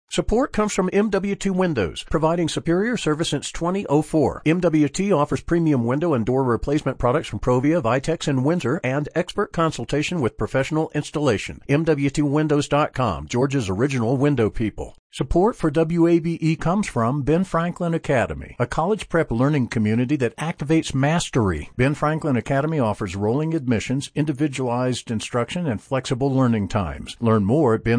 Support comes from MWT Windows, providing superior service since 2004. MWT offers premium window and door replacement products from Provia, Vitex, and Windsor, and expert consultation with professional installation. MWTWindows.com, Georgia's original window people. Support for WABE comes from Ben Franklin Academy, a college prep learning community that activates mastery. Ben Franklin Academy offers rolling admissions, individualized instruction, and flexible learning times. Learn more at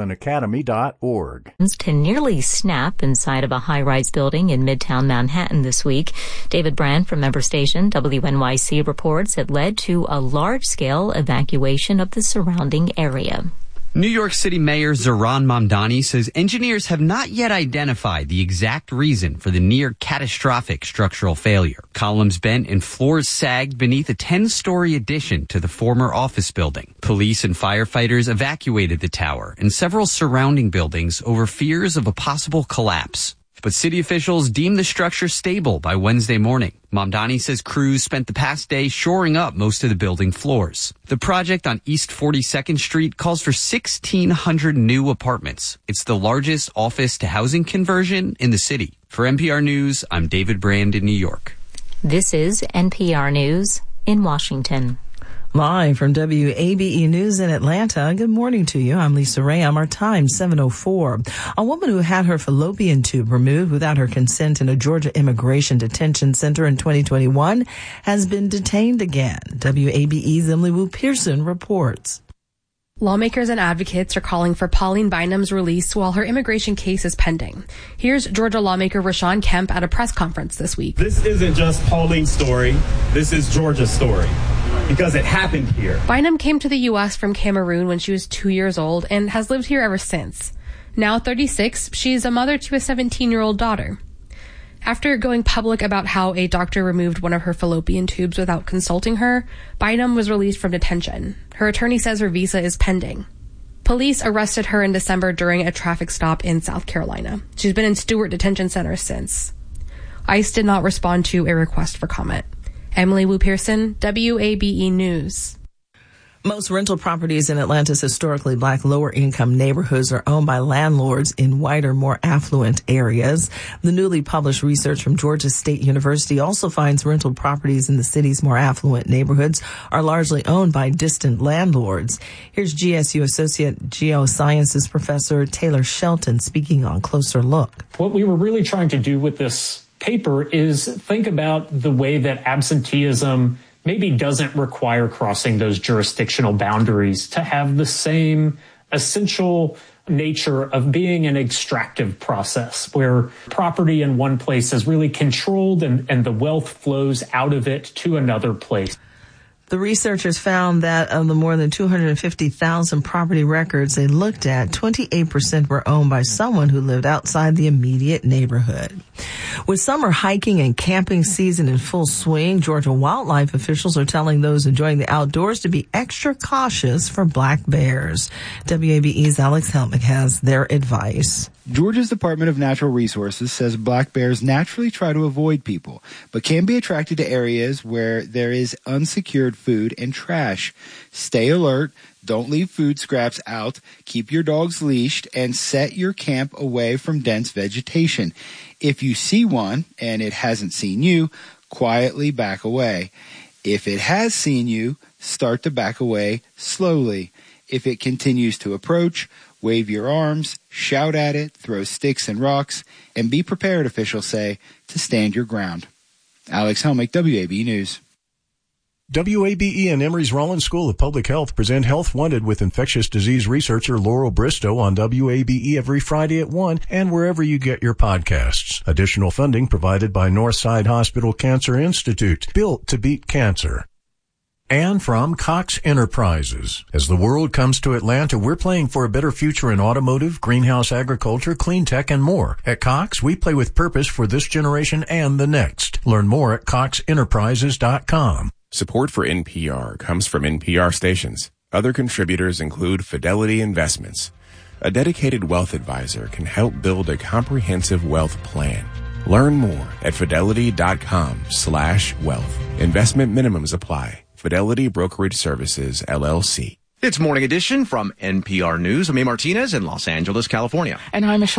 benfranklinacademy.org. To nearly snap inside of a high-rise building in Midtown Manhattan this week. David Brand from member station WNYC reports it led to a large-scale evacuation of the surrounding area. New York City Mayor Zohran Mamdani says engineers have not yet identified the exact reason for the near catastrophic structural failure. Columns bent and floors sagged beneath a 10-story addition to the former office building. Police and firefighters evacuated the tower and several surrounding buildings over fears of a possible collapse. But city officials deemed the structure stable by Wednesday morning. Mamdani says crews spent the past day shoring up most of the building floors. The project on East 42nd Street calls for 1,600 new apartments. It's the largest office-to-housing conversion in the city. For NPR News, I'm David Brand in New York. This is NPR News in Washington. Live from WABE News in Atlanta. Good morning to you. I'm Lisa Ram. Our time, 7:04. A woman who had her fallopian tube removed without her consent in a Georgia immigration detention center in 2021 has been detained again. WABE's Emily Wu Pearson reports. Lawmakers and advocates are calling for Pauline Bynum's release while her immigration case is pending. Here's Georgia lawmaker Rashawn Kemp at a press conference this week. This isn't just Pauline's story. This is Georgia's story. Because it happened here. Bynum came to the U.S. from Cameroon when she was 2 years old and has lived here ever since. Now 36, she's a mother to a 17-year-old daughter. After going public about how a doctor removed one of her fallopian tubes without consulting her, Bynum was released from detention. Her attorney says her visa is pending. Police arrested her in December during a traffic stop in South Carolina. She's been in Stewart Detention Center since. ICE did not respond to a request for comment. Emily Wu Pearson, WABE News. Most rental properties in Atlanta's historically black lower-income neighborhoods are owned by landlords in whiter, more affluent areas. The newly published research from Georgia State University also finds rental properties in the city's more affluent neighborhoods are largely owned by distant landlords. Here's GSU Associate Geosciences Professor Taylor Shelton speaking on Closer Look. What we were really trying to do with this paper is think about the way that absenteeism maybe doesn't require crossing those jurisdictional boundaries to have the same essential nature of being an extractive process where property in one place is really controlled and the wealth flows out of it to another place. The researchers found that of the more than 250,000 property records they looked at, 28% were owned by someone who lived outside the immediate neighborhood. With summer hiking and camping season in full swing, Georgia wildlife officials are telling those enjoying the outdoors to be extra cautious for black bears. WABE's Alex Helmick has their advice. Georgia's Department of Natural Resources says black bears naturally try to avoid people, but can be attracted to areas where there is unsecured food and trash. Stay alert. Don't leave food scraps out. Keep your dogs leashed and set your camp away from dense vegetation. If you see one and it hasn't seen you, quietly back away. If it has seen you, start to back away slowly. If it continues to approach, wave your arms, shout at it, throw sticks and rocks, and be prepared, officials say, to stand your ground. Alex Helmick, WABE News. WABE and Emory's Rollins School of Public Health present Health Wanted with infectious disease researcher Laurel Bristow on WABE every Friday at 1 and wherever you get your podcasts. Additional funding provided by Northside Hospital Cancer Institute, built to beat cancer. And from Cox Enterprises. As the world comes to Atlanta, we're playing for a better future in automotive, greenhouse agriculture, clean tech, and more. At Cox, we play with purpose for this generation and the next. Learn more at coxenterprises.com. Support for NPR comes from NPR stations. Other contributors include Fidelity Investments. A dedicated wealth advisor can help build a comprehensive wealth plan. Learn more at fidelity.com/wealth. Investment minimums apply. Fidelity Brokerage Services, LLC. It's Morning Edition from NPR News. I'm A. Martinez in Los Angeles, California. And I'm Michelle